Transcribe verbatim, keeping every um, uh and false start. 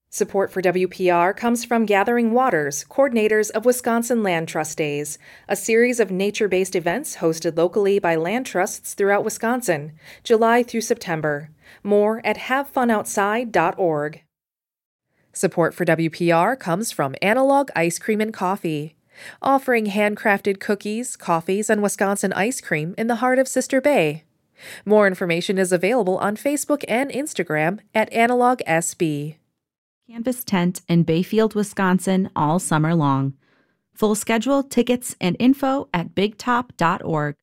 Support for W P R comes from Gathering Waters, coordinators of Wisconsin Land Trust Days, a series of nature-based events hosted locally by land trusts throughout Wisconsin, July through September. More at have fun outside dot org. Support for W P R comes from Analog Ice Cream and Coffee, offering handcrafted cookies, coffees, and Wisconsin ice cream in the heart of Sister Bay. More information is available on Facebook and Instagram at Analog S B. Canvas Tent in Bayfield, Wisconsin all summer long. Full schedule, tickets, and info at big top dot org.